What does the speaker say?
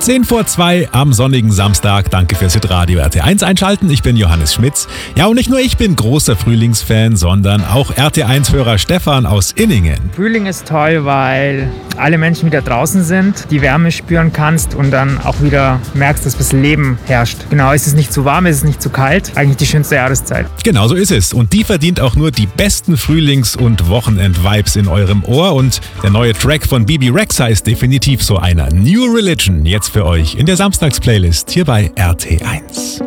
10:10 am sonnigen Samstag. Danke fürs Hitradio RT1 einschalten. Ich bin Johannes Schmitz. Ja, und nicht nur ich bin großer Frühlingsfan, sondern auch RT1-Hörer Stefan aus Inningen. Frühling ist toll, weil alle Menschen wieder draußen sind, die Wärme spüren kannst und dann auch wieder merkst, dass das Leben herrscht. Genau, es ist nicht zu warm, es ist nicht zu kalt. Eigentlich die schönste Jahreszeit. Genau so ist es. Und die verdient auch nur die besten Frühlings- und Wochenend-Vibes in eurem Ohr. Und der neue Track von Bebe Rexha ist definitiv so einer. New Religion jetzt für euch in der Samstagsplaylist hier bei RT1.